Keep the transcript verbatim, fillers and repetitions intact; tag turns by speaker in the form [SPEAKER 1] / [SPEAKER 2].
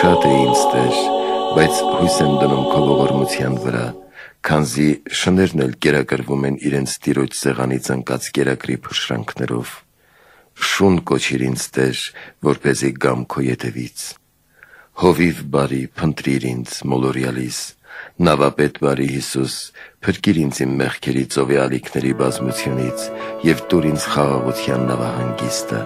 [SPEAKER 1] Շատ է ինձ Տեր, բայց հույս եմ դնում քո ողորմության վրա, քանզի շներն էլ կերակրվում են իրենց տիրոջ սեղանից ընկած կերակրի փշրանքներով։ Շուն կոչիր ինձ Տեր, որպեսզի գամ քո ետևից։ Հովիվ բարի, փնտրիր ինձ մոլորյալիս, նավապետ բարի Հիսուս, փրկիր ինձ իմ մեղքերի ծովի ալիքների բազմությունից և տուր ինձ խաղաղության նավահանգիստը։